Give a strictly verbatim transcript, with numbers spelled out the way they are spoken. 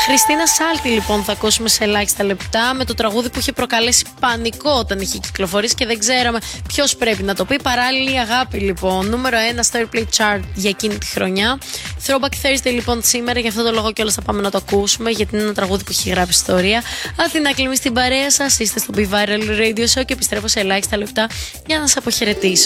Χριστίνα Σάλτη λοιπόν θα ακούσουμε σε ελάχιστα λεπτά, με το τραγούδι που είχε προκαλέσει πανικό όταν είχε κυκλοφορήσει και δεν ξέραμε ποιος πρέπει να το πει. Παράλληλη αγάπη λοιπόν, νούμερο ένα στο Airplay Chart για εκείνη τη χρονιά. Throwback Thursday λοιπόν σήμερα, γι' αυτό το λόγο κιόλας θα πάμε να το ακούσουμε, γιατί είναι ένα τραγούδι που έχει γράψει ιστορία. Αθηνά Κλίμη στην παρέα σας, είστε στο Be Viral Radio Show και επιστρέφω σε ελάχιστα λεπτά για να σας αποχαιρετήσω.